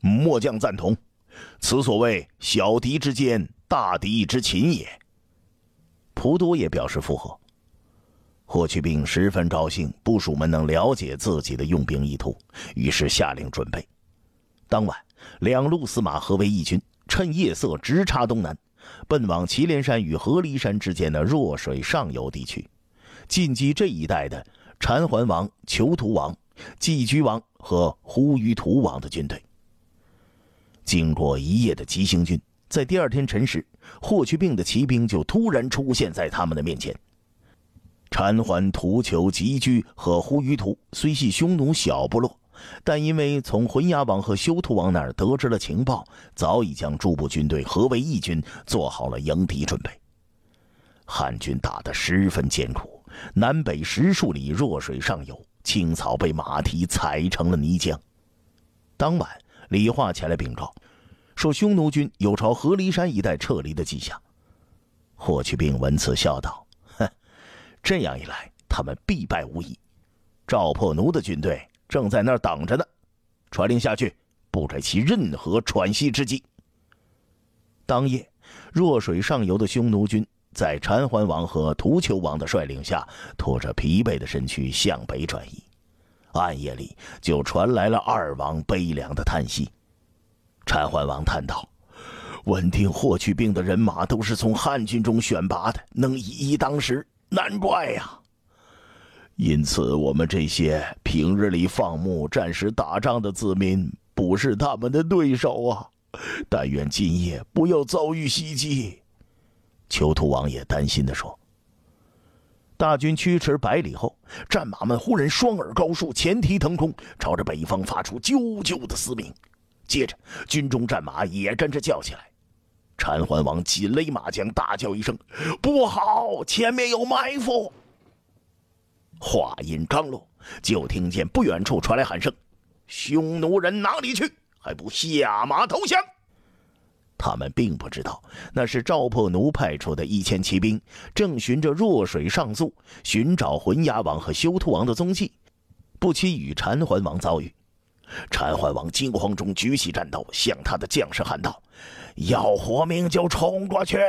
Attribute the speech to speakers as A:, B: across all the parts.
A: 末将赞同，此所谓小敌之坚，大敌之擒也。普笃也表示附和。霍去病十分高兴部属们能了解自己的用兵意图，于是下令准备。当晚，两路司马合围义军，趁夜色直插东南，奔往祁连山与合离山之间的弱水上游地区，进击这一带的禅桓王、囚徒王、寄居王和呼吁图王的军队。经过一夜的急行军，在第二天辰时，霍去病的骑兵就突然出现在他们的面前。禅桓、图囚、寄居和呼吁图虽系匈奴小部落，但因为从浑牙王和休屠王那儿得知了情报，早已将诸部军队合围义军，做好了迎敌准备。汉军打得十分艰苦，南北10数里弱水上游，青草被马蹄踩成了泥浆。当晚，李化前来禀告，说匈奴军有朝合离山一带撤离的迹象。霍去病闻此笑道：“哼，这样一来，他们必败无疑。赵破奴的军队正在那儿等着呢，传令下去，不给其任何喘息之机。”当夜，弱水上游的匈奴军在禅桓王和图丘王的率领下，拖着疲惫的身躯向北转移。暗夜里就传来了二王悲凉的叹息。禅桓王叹道：“闻听霍去病的人马都是从汉军中选拔的，能以一当十，难怪呀。因此我们这些平日里放牧战时打仗的子民，不是他们的对手啊！但愿今夜不要遭遇袭击。”囚徒王也担心地说。大军驱驰100里后，战马们忽然双耳高竖，前蹄腾空，朝着北方发出啾啾的嘶鸣。接着军中战马也跟着叫起来。禅桓王紧勒马缰，大叫一声：“不好，前面有埋伏！”话音刚落，就听见不远处传来喊声：“匈奴人哪里去？还不下马投降！”他们并不知道，那是赵破奴派出的1000骑兵，正循着弱水上溯，寻找浑牙王和休屠王的踪迹，不期与禅桓王遭遇。禅桓王惊慌中举起战刀，向他的将士喊道：“要活命就冲过去！”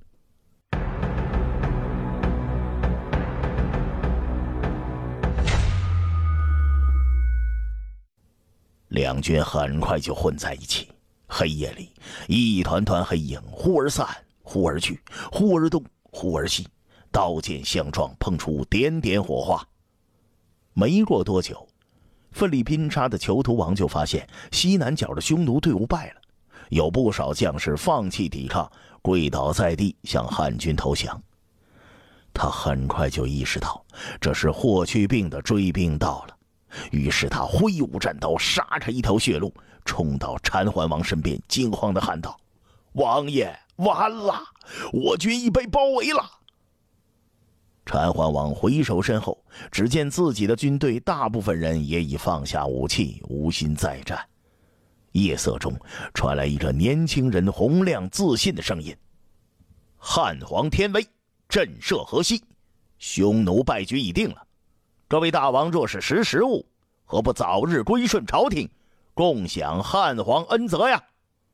A: 两军很快就混在一起。黑夜里，一团团黑影忽而散，忽而去，忽而东，忽而西，刀剑相撞，碰出点点火花。没过多久，奋力拼杀的囚徒王就发现西南角的匈奴队伍败了，有不少将士放弃抵抗，跪倒在地向汉军投降。他很快就意识到这是霍去病的追兵到了，于是他挥舞战刀，杀开一条血路，冲到禅桓王身边，惊慌地喊道：“王爷，完了！我军已被包围了！”禅桓王回首身后，只见自己的军队大部分人也已放下武器，无心再战。夜色中传来一个年轻人洪亮自信的声音：“汉皇天威，震慑河西，匈奴败局已定了。各位大王若是识时务，何不早日归顺朝廷，共享汉皇恩泽呀？”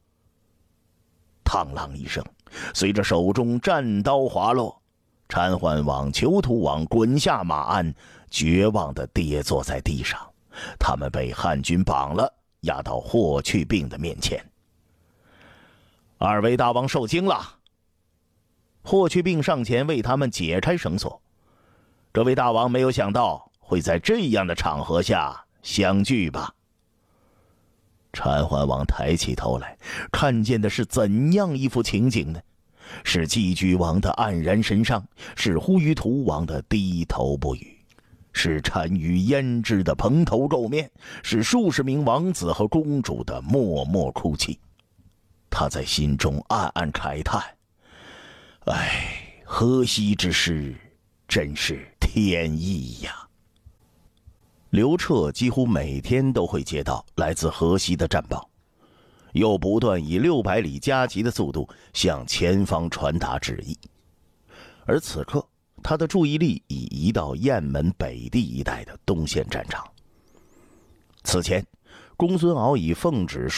A: 嘡啷一声，随着手中战刀滑落，禅桓王、囚徒王滚下马鞍，绝望地跌坐在地上。他们被汉军绑了，押到霍去病的面前。“二位大王受惊了。”霍去病上前为他们解开绳索。“这位大王没有想到会在这样的场合下相聚吧？”禅桓王抬起头来，看见的是怎样一幅情景呢？是寄居王的黯然神伤，是呼吁图王的低头不语，是单于胭脂的蓬头垢面，是数十名王子和公主的默默哭泣。他在心中暗暗慨叹：“哎，河西之事真是天意呀！”刘彻几乎每天都会接到来自河西的战报，又不断以600里加急的速度向前方传达旨意。而此刻，他的注意力已移到雁门北地一带的东线战场。此前，公孙敖以奉旨